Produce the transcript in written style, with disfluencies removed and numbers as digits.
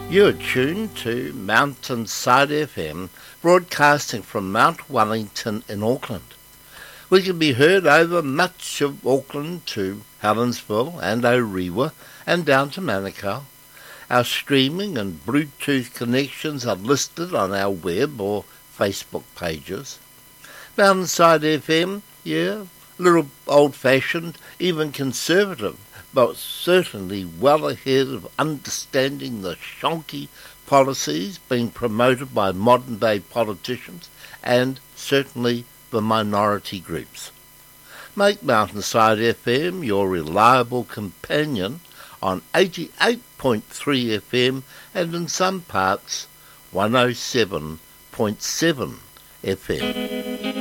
You're tuned to Mountainside FM, broadcasting from Mount Wellington in Auckland. We can be heard over much of Auckland to Helensville and Orewa and down to Manukau. Our streaming and Bluetooth connections are listed on our web or Facebook pages. Mountainside FM, yeah, a little old-fashioned, even conservative, but certainly well ahead of understanding the shonky policies being promoted by modern-day politicians and certainly the minority groups. Make Mountainside FM your reliable companion on 88.3 FM and in some parts 107.7 FM.